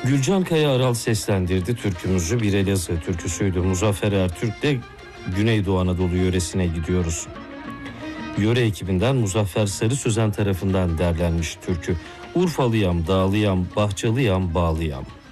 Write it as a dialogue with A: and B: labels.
A: Gülcan Kaya Aral seslendirdi türkümüzü. Bir Elazığ türküsüydü. Muzaffer Ertürk'le Güneydoğu Anadolu yöresine gidiyoruz. Yöre ekibinden Muzaffer Sarı Sözen tarafından derlenmiş türkü. Urfalıyam, dağlıyam, bahçalıyam, bağlıyam.